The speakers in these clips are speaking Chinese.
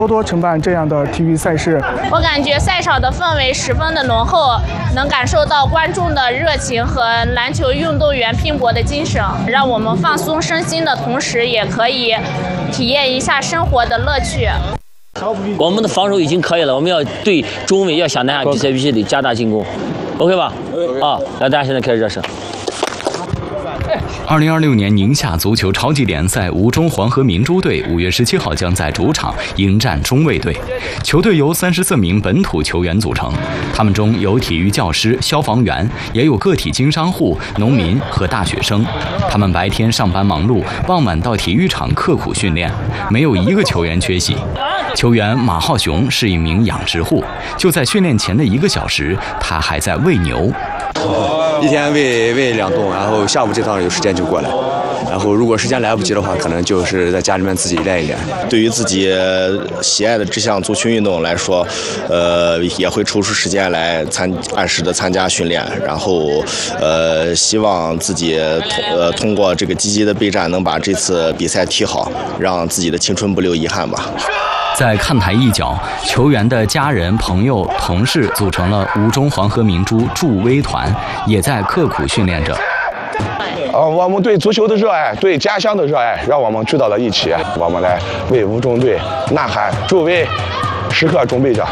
多承办这样的体育赛事。 我感觉赛场的氛围十分的浓厚，能感受到观众的热情和篮球运动员拼搏的精神，让我们放松身心的同时，也可以体验一下生活的乐趣。 我们的防守已经可以了，我们要对中卫要想拿下比赛，必须得加大进攻 ，OK 吧？啊，那大家现在开始热身。 2026年宁夏足球超级联赛吴中黄河明珠队5月17号将在主场迎战中卫队。球队由34名本土球员组成，他们中有体育教师、消防员，也有个体经商户、农民和大学生。他们白天上班忙碌，傍晚到体育场刻苦训练，没有一个球员缺席。球员马浩雄是一名养殖户，就在训练前的1个小时，他还在喂牛。 一天喂2顿，然后下午这趟有时间就过来，然后如果时间来不及的话，可能就是在家里面自己练一练。 对于自己喜爱的这项足球运动来说，也会抽出时间来按时的参加训练，然后希望自己通过这个积极的备战，能把这次比赛踢好，让自己的青春不留遗憾吧。 在看台一角，球员的家人、朋友、同事组成了吴中黄河明珠助威团，也在刻苦训练着。 我们对足球的热爱，对家乡的热爱，让我们聚到了一起。我们来为吴中队呐喊助威，时刻准备着。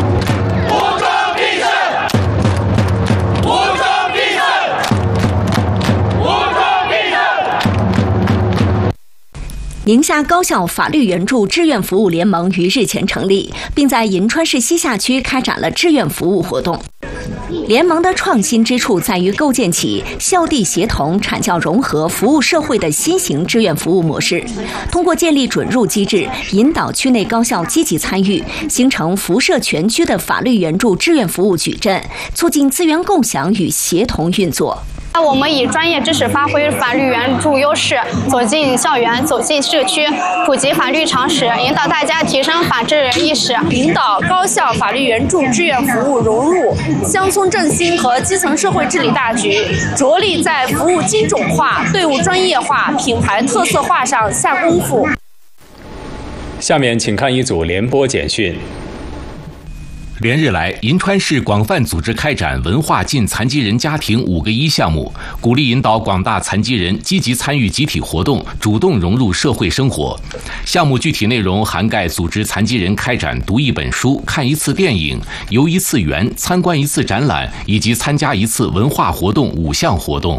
宁夏高校法律援助志愿服务联盟于日前成立，并在银川市西夏区开展了志愿服务活动。联盟的创新之处在于构建起校地协同、产教融合、服务社会的新型志愿服务模式，通过建立准入机制，引导区内高校积极参与，形成辐射全区的法律援助志愿服务矩阵，促进资源共享与协同运作。 我们以专业知识发挥法律援助优势，走进校园、走进社区，普及法律常识，引导大家提升法治意识， 引导高校法律援助志愿服务融入乡村振兴和基层社会治理大局，着力在服务精准化、队伍专业化、品牌特色化上下功夫。 下面请看一组联播简讯。 连日来，银川市广泛组织开展文化进残疾人家庭5个1项目，鼓励引导广大残疾人积极参与集体活动，主动融入社会生活。项目具体内容涵盖组织残疾人开展读1本书、看1次电影、游1次园、参观1次展览，以及参加1次文化活动5项活动。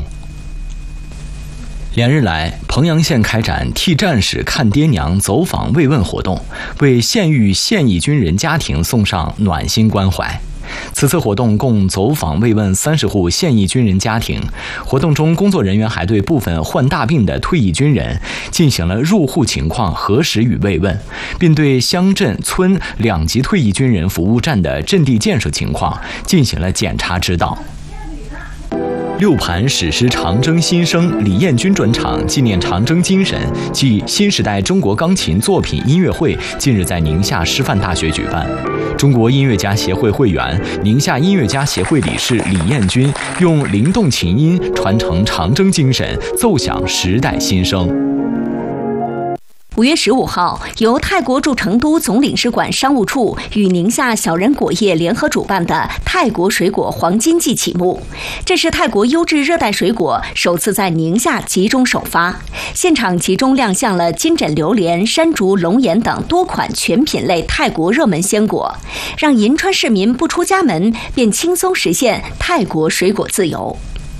连日来，彭阳县开展替战士看爹娘走访慰问活动，为现役现役军人家庭送上暖心关怀。此次活动共走访慰问30户现役军人家庭。活动中，工作人员还对部分患大病的退役军人进行了入户情况核实与慰问，并对乡镇村2级退役军人服务站的阵地建设情况进行了检查指导。 6盘史诗长征新生李彦军专场纪念长征精神暨新时代中国钢琴作品音乐会近日在宁夏师范大学举办。中国音乐家协会会员、宁夏音乐家协会理事李彦军用灵动琴音传承长征精神，奏响时代新声。 5月15号，由泰国驻成都总领事馆商务处与宁夏小人果业联合主办的泰国水果黄金季启幕。这是泰国优质热带水果首次在宁夏集中首发，现场集中亮相了金枕榴莲、山竹、龙眼等多款全品类泰国热门鲜果，让银川市民不出家门便轻松实现泰国水果自由。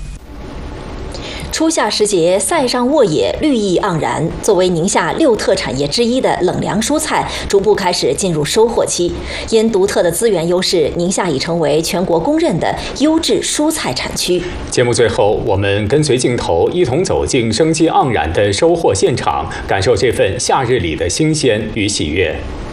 初夏时节，塞上沃野绿意盎然。作为宁夏6特产业之一的冷凉蔬菜，逐步开始进入收获期。因独特的资源优势，宁夏已成为全国公认的优质蔬菜产区。 节目最后，我们跟随镜头一同走进生机盎然的收获现场，感受这份夏日里的新鲜与喜悦。